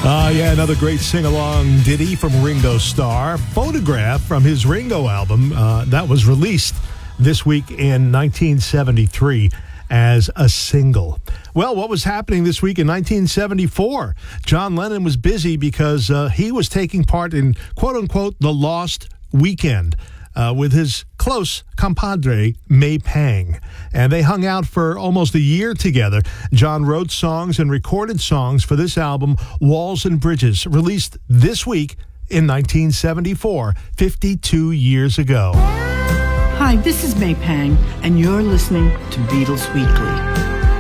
Yeah, another great sing-along ditty from Ringo Starr. Photograph from his Ringo album that was released this week in 1973 as a single. Well, what was happening this week in 1974? John Lennon was busy because he was taking part in, quote-unquote, the Lost Weekend with his close compadre, May Pang. And they hung out for almost a year together. John wrote songs and recorded songs for this album, Walls and Bridges, released this week in 1974, 52 years ago. Hi, this is May Pang, and you're listening to Beatles Weekly.